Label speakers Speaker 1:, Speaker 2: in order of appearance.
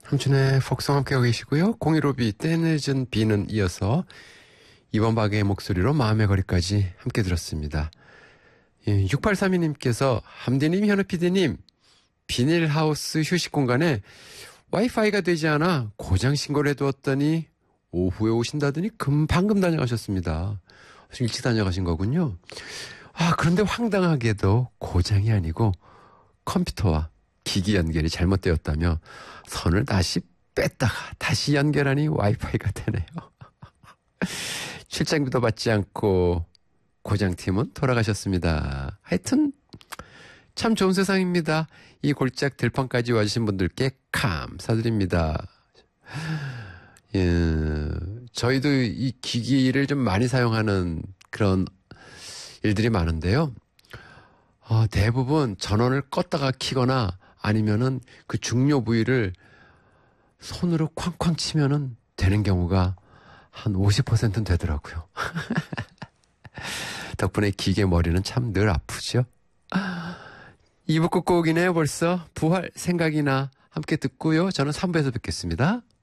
Speaker 1: 삼촌의 폭성 함께하고 계시고요. 015B 때늦은 비는 이어서 이번 박의 목소리로 마음의 거리까지 함께 들었습니다. 6832님께서 함디님, 현우 PD님, 비닐하우스 휴식 공간에 와이파이가 되지 않아 고장 신고를 해두었더니 오후에 오신다더니 방금 다녀가셨습니다. 일찍 다녀가신 거군요. 그런데 황당하게도 고장이 아니고 컴퓨터와 기기 연결이 잘못되었다며 선을 다시 뺐다가 다시 연결하니 와이파이가 되네요. 출장비도 받지 않고 고장팀은 돌아가셨습니다. 하여튼 참 좋은 세상입니다. 이 골짝 들판까지 와주신 분들께 감사드립니다. 저희도 이 기기를 좀 많이 사용하는 그런 일들이 많은데요. 대부분 전원을 껐다가 켜거나 아니면은 그 중요 부위를 손으로 쾅쾅 치면은 되는 경우가 한 50%는 되더라고요. 덕분에 기계 머리는 참 늘 아프죠. 2부 끝곡이네요 벌써. 부활 생각이나 함께 듣고요. 저는 3부에서 뵙겠습니다.